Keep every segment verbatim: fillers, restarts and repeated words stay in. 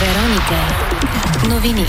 Вероника. Новини.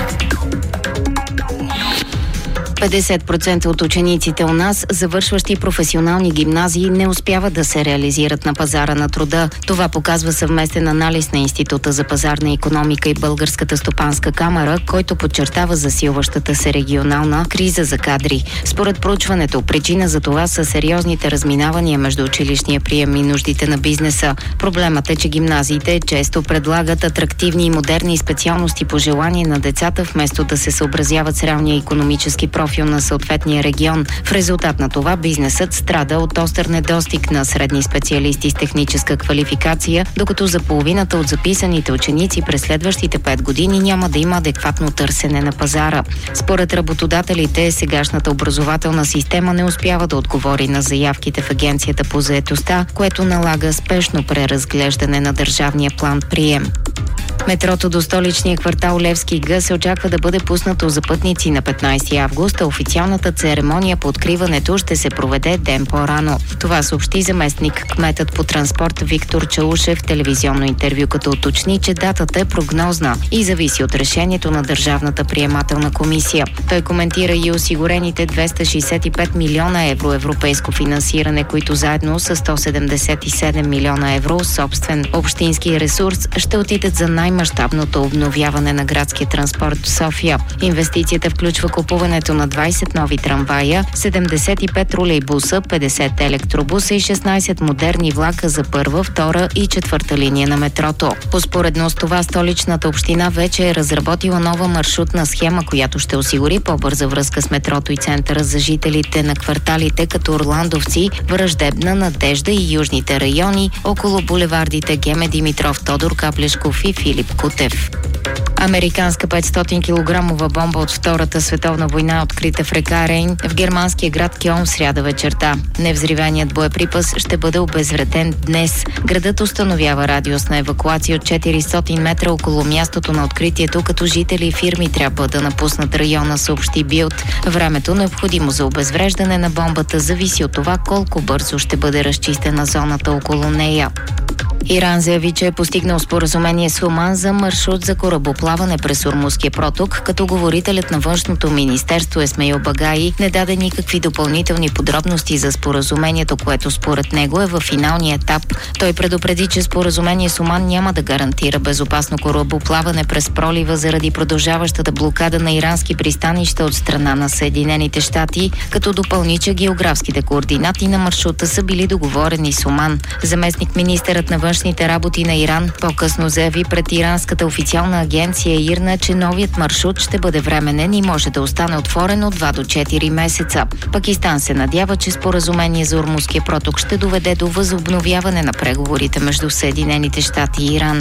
петдесет процента от учениците у нас, завършващи професионални гимназии, не успяват да се реализират на пазара на труда. Това показва съвместен анализ на Института за пазарна икономика и Българската стопанска камара, който подчертава засилващата се регионална криза за кадри. Според проучването, причина за това са сериозните разминавания между училищния прием и нуждите на бизнеса. Проблемът е, че гимназиите често предлагат атрактивни и модерни специалности по желание на децата, вместо да се съобразяват с реалния икономически профил на съответния регион. В резултат на това бизнесът страда от остър недостиг на средни специалисти с техническа квалификация, докато за половината от записаните ученици през следващите пет години няма да има адекватно търсене на пазара. Според работодателите, сегашната образователна система не успява да отговори на заявките в Агенцията по заетостта, което налага спешно преразглеждане на държавния план прием. Метрото до столичния квартал Левски Г се очаква да бъде пуснато за пътници на петнайсети август, а официалната церемония по откриването ще се проведе ден по-рано. Това съобщи заместник кметът по транспорт Виктор Чаушев в телевизионно интервю, като уточни, че датата е прогнозна и зависи от решението на Държавната приемателна комисия. Той коментира и осигурените двеста шейсет и пет милиона евро европейско финансиране, които заедно с сто седемдесет и седем милиона евро собствен общински ресурс ще отидат за най- мащабното обновяване на градския транспорт в София. Инвестицията включва купуването на двайсет нови трамвая, седемдесет и пет тролейбуса, петдесет електробуса и шестнайсет модерни влака за първа, втора и четвърта линия на метрото. Успоредно с това Столичната община вече е разработила нова маршрутна схема, която ще осигури по-бърза връзка с метрото и центъра за жителите на кварталите като Орландовци, Враждебна, Надежда и южните райони около булевардите Геме Димитров, Тодор Каплешков и Филип Кутев. Американска петстотин килограмова бомба от Втората световна война, открита в река Рейн в германския град Кьолн в сряда вечерта. Невзривеният боеприпас ще бъде обезвреден днес. Градът установява радиус на евакуация от четиристотин метра около мястото на откритието, като жители и фирми трябва да напуснат района, съобщи Билд. Времето, необходимо за обезвреждане на бомбата, зависи от това колко бързо ще бъде разчистена зоната около нея. Иран заяви, че е постигнал споразумение с Оман за маршрут за корабоплаване през Ормузския проток, като говорителят на външното министерство Есмеил Багаи не даде никакви допълнителни подробности за споразумението, което според него е във финалния етап. Той предупреди, че споразумение с Оман няма да гарантира безопасно корабоплаване през пролива заради продължаващата блокада на ирански пристанища от страна на Съединените щати, като допълни, че географските координати на маршрута са били договорени с Оман. Заместник министърът на външните работи на Иран по-късно заяви пред иранската официална агенция ИРНА, че новият маршрут ще бъде временен и може да остане отворен от два до четири месеца. Пакистан се надява, че споразумение за Ормузския проток ще доведе до възобновяване на преговорите между Съединените щати и Иран.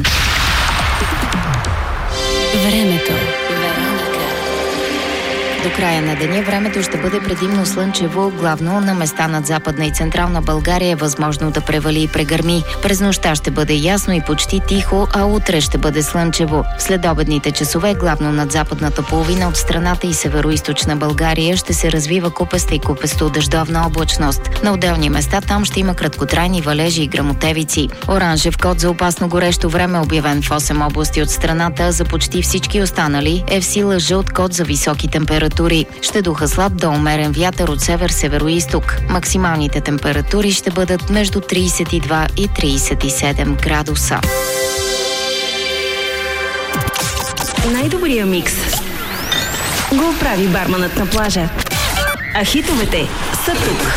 Времето. До края на деня времето ще бъде предимно слънчево, главно на места над Западна и Централна България е възможно да превали и прегърми. През нощта ще бъде ясно и почти тихо, а утре ще бъде слънчево. В следобедните часове, главно над западната половина от страната и североизточна България, ще се развива купеста и купесто дъждовна облачност. На отделни места там ще има краткотрайни валежи и гръмотевици. Оранжев код за опасно горещо време, обявен в осем области от страната, за почти всички останали е в сила жълт код за високи температури. Ще духа слаб до умерен вятър от север-североизток. Максималните температури ще бъдат между трийсет и два и трийсет и седем градуса. Най-добрия микс го прави барманът на плажа. А хитовете са тук.